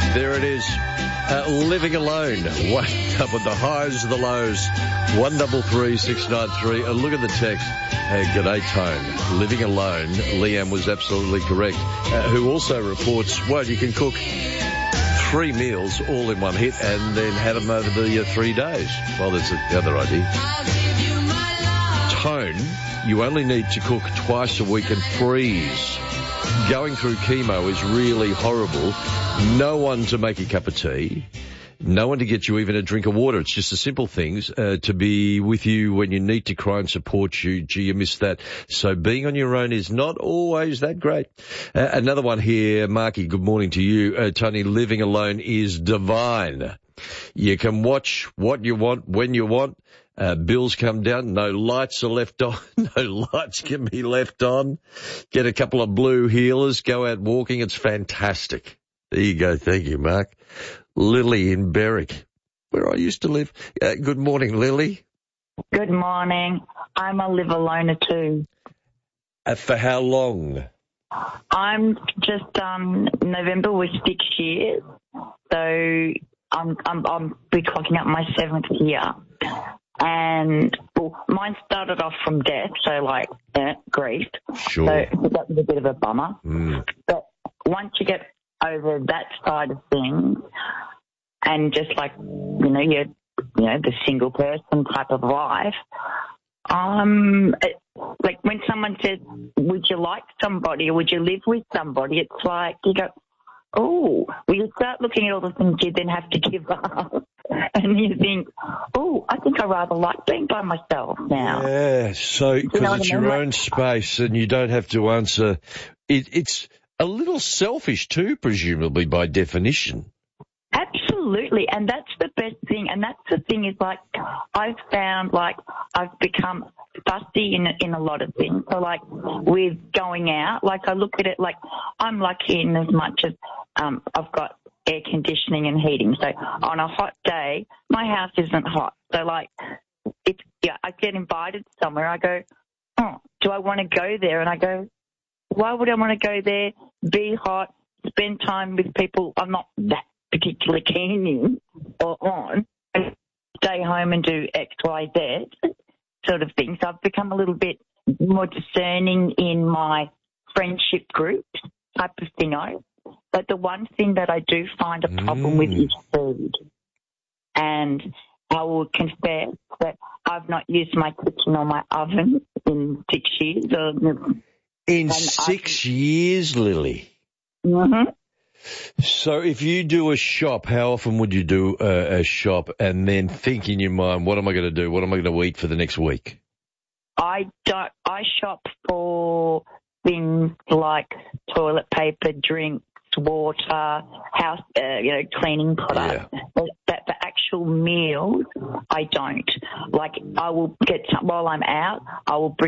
There it is. Living Alone. Up with the highs, the lows. 133693. Look at the text. G'day, Tone. Living Alone. Leanne was absolutely correct. Who also reports, well, you can cook 3 meals all in one hit and then have them over the 3 days. Well, that's the other idea. Tone, you only need to cook twice a week and freeze. Going through chemo is really horrible. No one to make a cup of tea. No one to get you even a drink of water. It's just the simple things to be with you when you need to cry and support you. Gee, you missed that. So being on your own is not always that great. Another one here, Marky, good morning to you. Tony, living alone is divine. You can watch what you want when you want. Bills come down, no lights are left on, no lights can be left on. Get a couple of blue healers, go out walking, it's fantastic. There you go, thank you, Mark. Lily in Berwick, where I used to live. Good morning, Lily. Good morning. I'm a live aloner too. For how long? I'm just November was 6 years, so I'm be clocking up my 7th year. And well, mine started off from death, so grief. Sure. So that was a bit of a bummer. Mm. But once you get over that side of things, and just you're the single person type of life, like when someone says, "Would you like somebody or would you live with somebody?" It's like you go, "Oh," well, you start looking at all the things you then have to give up. And you think, oh, I think I rather like being by myself now. Yeah, so because it's your own space and you don't have to answer. It's a little selfish too, presumably, by definition. Absolutely, and that's the best thing. And that's the thing is, I've found, I've become fussy in a lot of things. So, with going out, I look at it I'm lucky in as much as I've got air conditioning and heating. So on a hot day, my house isn't hot. So I get invited somewhere. I go, oh, do I want to go there? And I go, why would I want to go there, be hot, spend time with people I'm not that particularly keen in or on, and stay home and do X, Y, Z sort of thing. So I've become a little bit more discerning in my friendship group type of thing. But the one thing that I do find a problem with is food. And I will confess that I've not used my kitchen or my oven in 6 years. In 6 years, Lily? Mm-hmm. So if you do a shop, how often would you do a shop and then think in your mind, what am I going to do? What am I going to eat for the next week? I shop for things like toilet paper, drinks, water, house, cleaning products. Yeah. But the actual meals, I don't. I will get some while I'm out. I will bring